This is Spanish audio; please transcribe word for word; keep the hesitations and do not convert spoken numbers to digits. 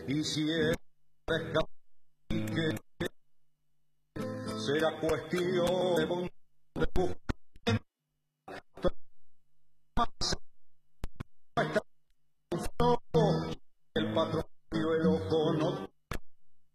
y si es que será cuestión de buscar